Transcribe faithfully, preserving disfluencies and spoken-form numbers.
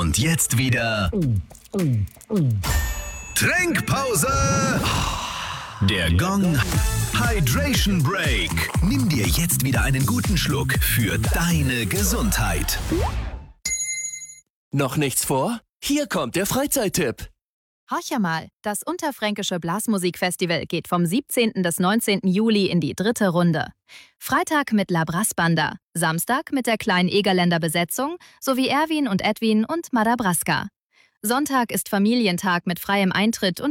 Und jetzt wieder Trinkpause. Der Gong Hydration Break. Nimm dir jetzt wieder einen guten Schluck für deine Gesundheit. Noch nichts vor? Hier kommt der Freizeittipp. Horch mal, das Unterfränkische Blasmusikfestival geht vom siebzehnten bis neunzehnten Juli in die dritte Runde. Freitag mit La Brassbanda, Samstag mit der kleinen Egerländer Besetzung sowie Erwin und Edwin und Madabraska. Sonntag ist Familientag mit freiem Eintritt und